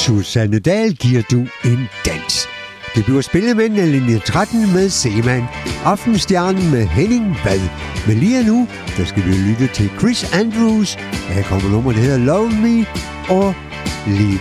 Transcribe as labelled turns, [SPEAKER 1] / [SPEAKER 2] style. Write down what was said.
[SPEAKER 1] Susanne Dahl giver du en dans. Det bliver spillet med linje 13 med Seemann. Aftenstjernen med Henning Vad. Men lige nu, der skal vi lytte til Chris Andrews. Her kommer nummer, der hedder Love Me og Leave